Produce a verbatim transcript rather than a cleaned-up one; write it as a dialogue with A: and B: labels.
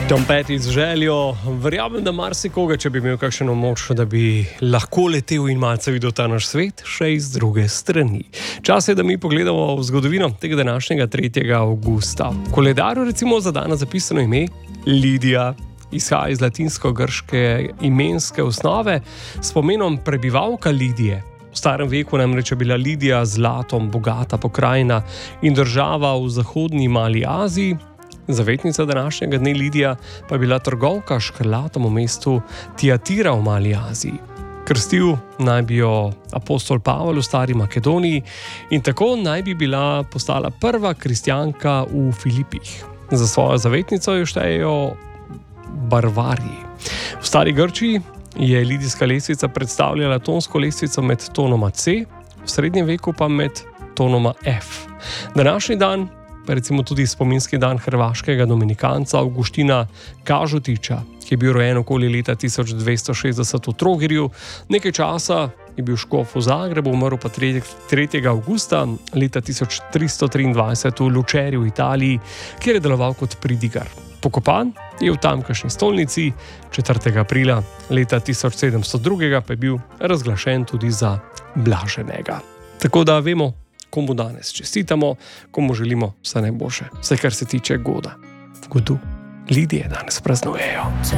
A: Tom Petty z željo. Verjamem, da marsikoga, če bi imel kakšno moč, da bi lahko letel in malce videl ta naš svet, še iz druge strani. Čas je, da mi pogledamo v zgodovino tega današnjega tretjega avgusta. V koledarju recimo za danes zapisano ime Lidija. Izhaja iz latinsko-grške imenske osnove s pomenom prebivalka Lidije. V starem veku namreč je bila Lidija zlatom bogata pokrajina in država v zahodni Mali Aziji. Zavetnica današnjega dne Lidija pa je bila trgovka s škrlatom v mestu Tiatira v Mali Aziji. Krstil naj bi jo apostol Pavel v stari Makedoniji in tako naj bi bila postala prva kristjanka v Filipih. Za svojo zavetnico jo štejejo Barvarji. V stari Grčiji je lidijska lestvica predstavljala tonsko lestvico med tonoma C, v srednjem veku pa med tonoma F. Današnji dan, pa recimo tudi spominski dan hrvaškega dominikanca Avguština Kažutića, ki je bil rojen okoli leta tisoč dvesto šestdeset v Trogirju, nekaj časa je bil škof v Zagrebu, umrl pa tretjega avgusta leta tisoč tristo triindvajset v Lučeri v Italiji, kjer je deloval kot pridigar. Pokopan je v tamkajšnji stolnici, četrtega aprila leta tisoč sedemsto dva pa je bil razglašen tudi za blaženega. Tako da vemo, komu danes čestitamo, komu želimo vse najboljše, vse kar se tiče goda. V godu Lidije danes praznujejo.